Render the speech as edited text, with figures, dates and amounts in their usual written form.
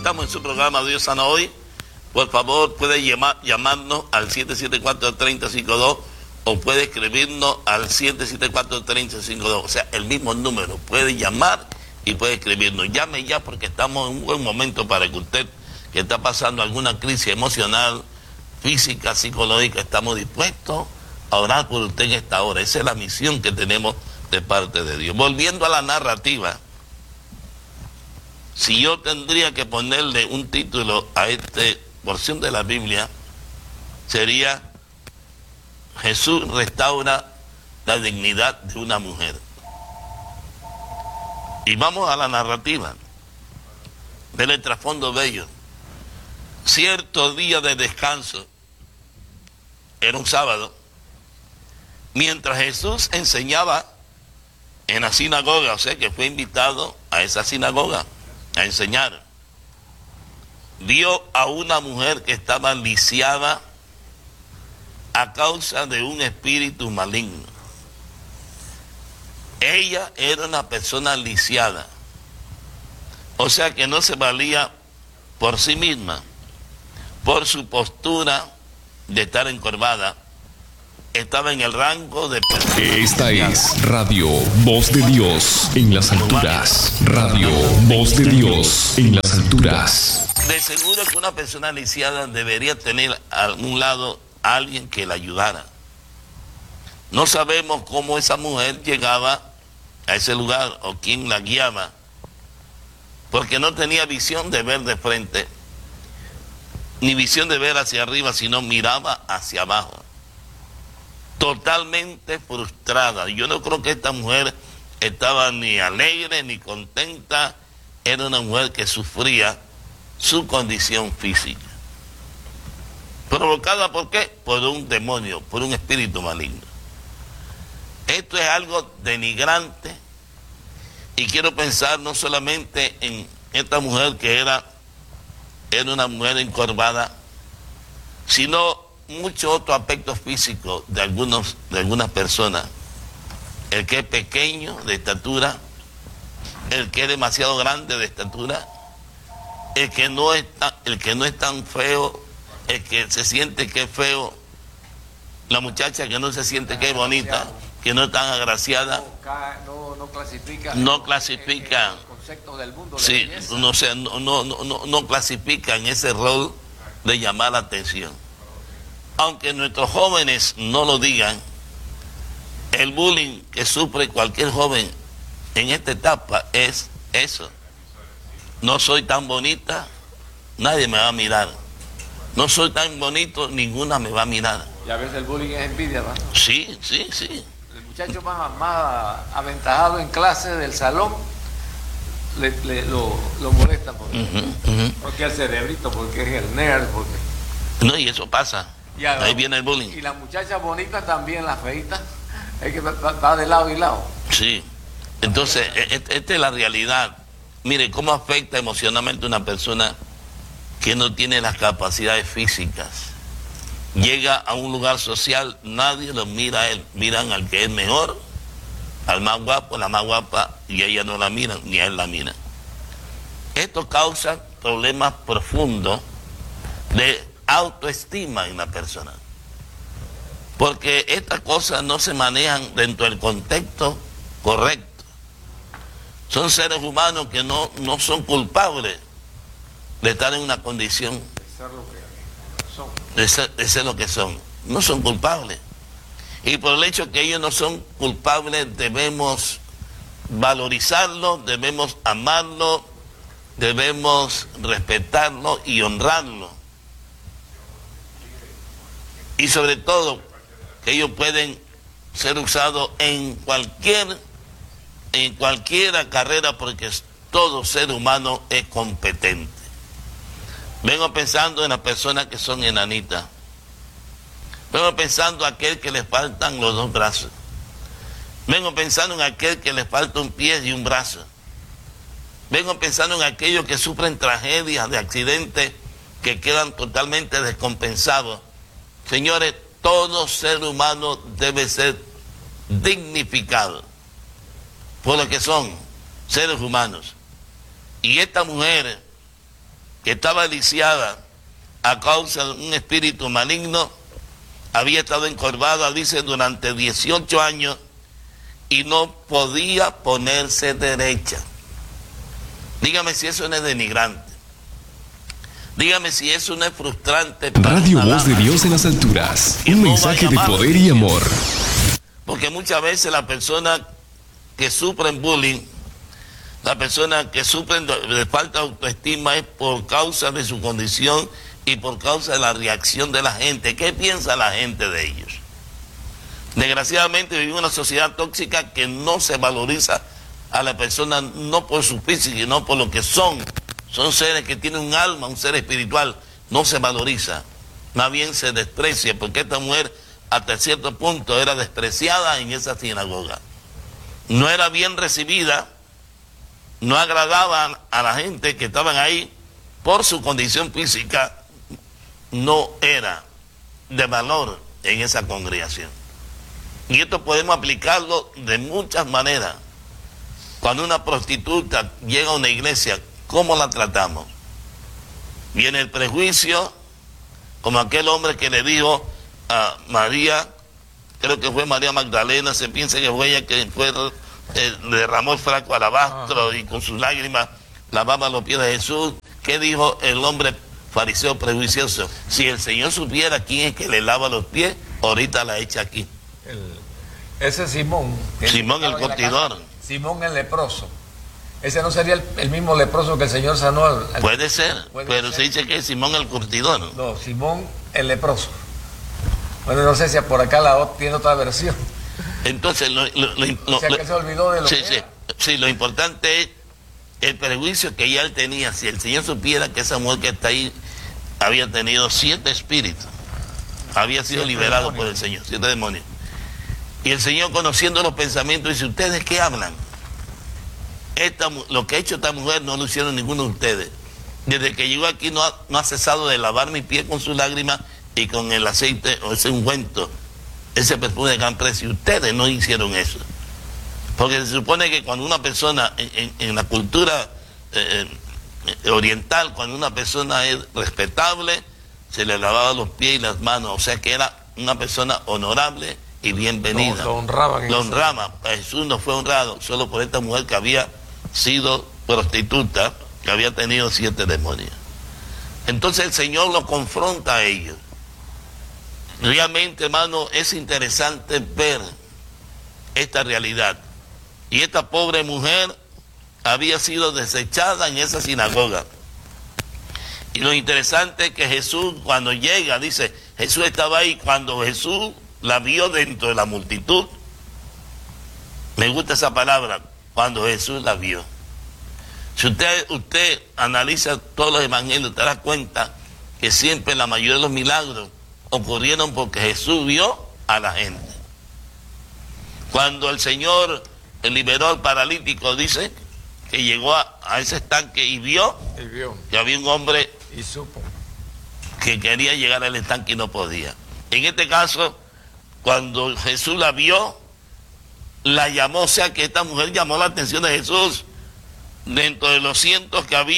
estamos en su programa Dios Sana Hoy. Por favor, puede llamarnos al 774-3052 o puede escribirnos al 774-3052. O sea, el mismo número. Puede llamar y puede escribirnos. Llame ya porque estamos en un buen momento para que usted, que está pasando alguna crisis emocional, física, psicológica, estamos dispuestos a orar por usted en esta hora. Esa es la misión que tenemos de parte de Dios. Volviendo a la narrativa, si yo tendría que ponerle un título a esta porción de la Biblia, sería Jesús restaura la dignidad de una mujer. Y vamos a la narrativa. Del el trasfondo bello. Cierto día de descanso, era un sábado, mientras Jesús enseñaba en la sinagoga, o sea que fue invitado a esa sinagoga a enseñar, vio a una mujer que estaba lisiada a causa de un espíritu maligno. Ella era una persona lisiada, o sea que no se valía por sí misma, por su postura de estar encorvada, estaba en el rango de... Esta es Radio Voz de Dios en las alturas. Radio Voz de Dios en las alturas. De seguro que una persona lisiada debería tener a un lado a alguien que la ayudara. No sabemos cómo esa mujer llegaba a ese lugar o quién la guiaba, porque no tenía visión de ver de frente, ni visión de ver hacia arriba, sino miraba hacia abajo. Totalmente frustrada. Yo no creo que esta mujer estaba ni alegre ni contenta. Era una mujer que sufría su condición física. ¿Provocada por qué? Por un demonio, por un espíritu maligno. Esto es algo denigrante. Y quiero pensar no solamente en esta mujer que era una mujer encorvada, sino muchos otros aspectos físicos de algunas personas. El que es pequeño de estatura, el que es demasiado grande de estatura, el que no es tan feo, el que se siente que es feo, la muchacha que no se siente que es bonita, que no es tan agraciada, no clasifica los conceptos del mundo de sí, belleza. no clasifica en ese rol de llamar la atención. Aunque nuestros jóvenes no lo digan, el bullying que sufre cualquier joven en esta etapa es eso. No soy tan bonita, nadie me va a mirar. No soy tan bonito, ninguna me va a mirar. Y a veces el bullying es envidia, ¿no? Sí. El muchacho más aventajado en clase del salón lo molesta porque es el cerebrito, porque es el nerd, porque... No, y eso pasa. Ahí viene el bullying. Y la muchacha bonita también, la feita, es que va de lado y lado. Sí. Entonces, esta es la realidad. Mire, cómo afecta emocionalmente a una persona que no tiene las capacidades físicas. Llega a un lugar social, nadie lo mira a él. Miran al que es mejor, al más guapo, la más guapa, y ella no la miran, ni a él la miran. Esto causa problemas profundos de autoestima en la persona, porque estas cosas no se manejan dentro del contexto correcto. Son seres humanos que no son culpables de estar en una condición, de ser lo que son. No son culpables, y por el hecho que ellos no son culpables debemos valorizarlo, debemos amarlo, debemos respetarlo y honrarlo. Y sobre todo, que ellos pueden ser usados en cualquier carrera, porque todo ser humano es competente. Vengo pensando en las personas que son enanitas. Vengo pensando en aquel que le faltan los dos brazos. Vengo pensando en aquel que le falta un pie y un brazo. Vengo pensando en aquellos que sufren tragedias de accidentes que quedan totalmente descompensados. Señores, todo ser humano debe ser dignificado por lo que son seres humanos. Y esta mujer que estaba lisiada a causa de un espíritu maligno, había estado encorvada, dice, durante 18 años y no podía ponerse derecha. Dígame si eso no es denigrante. Dígame si eso no es frustrante. Radio Voz de Dios en las alturas. Un mensaje de poder y amor. Porque muchas veces la persona que sufren bullying, la persona que sufren de falta de autoestima es por causa de su condición y por causa de la reacción de la gente. ¿Qué piensa la gente de ellos? Desgraciadamente vivimos en una sociedad tóxica que no se valoriza a la persona no por su físico, sino por lo que son. Son seres que tienen un alma, un ser espiritual. No se valoriza, más bien se desprecia, porque esta mujer hasta cierto punto era despreciada en esa sinagoga. No era bien recibida, no agradaba a la gente que estaban ahí por su condición física, no era de valor en esa congregación. Y esto podemos aplicarlo de muchas maneras. Cuando una prostituta llega a una iglesia, ¿cómo la tratamos? Viene el prejuicio, como aquel hombre que le dijo a María, creo que fue María Magdalena, se piensa que fue ella que fue, derramó el frasco alabastro y con sus lágrimas lavaba los pies de Jesús. ¿Qué dijo el hombre fariseo prejuicioso? Si el Señor supiera quién es que le lava los pies, ahorita la echa aquí. Ese Simón. Simón el curtidor. Simón el leproso. Ese no sería el mismo leproso que el Señor sanó. Puede ser, pero se dice que es Simón el curtidor. No, Simón el leproso. Bueno, no sé si por acá tiene otra versión. Entonces, o sea, que se olvidó de lo que era. Sí, lo importante es el prejuicio que ya él tenía. Si el Señor supiera que esa mujer que está ahí había tenido 7 espíritus, había sido liberado por el Señor, 7 demonios. Y el Señor, conociendo los pensamientos, dice: ¿ustedes qué hablan? Lo que ha hecho esta mujer no lo hicieron ninguno de ustedes. Desde que llegó aquí no ha cesado de lavar mi pie con sus lágrimas y con el aceite o ese ungüento, ese perfume de gran precio. Ustedes no hicieron eso. Porque se supone que cuando una persona, en la cultura oriental, cuando una persona es respetable, se le lavaba los pies y las manos. O sea que era una persona honorable y bienvenida. Lo honraban. Lo honraban. Jesús no fue honrado solo por esta mujer que había sido prostituta, que había tenido 7 demonios. Entonces el Señor lo confronta a ellos. Realmente, hermano, es interesante ver esta realidad. Y esta pobre mujer había sido desechada en esa sinagoga. Y lo interesante es que Jesús, cuando llega, dice, Jesús estaba ahí. Cuando Jesús la vio dentro de la multitud, me gusta esa palabra, cuando Jesús la vio. Si usted analiza todos los evangelios, te das cuenta que siempre la mayoría de los milagros ocurrieron porque Jesús vio a la gente. Cuando el Señor liberó al paralítico, dice que llegó a ese estanque y vio que había un hombre y supo que quería llegar al estanque y no podía. En este caso, cuando Jesús la vio, la llamó, o sea que esta mujer llamó la atención de Jesús. Dentro de los cientos que había,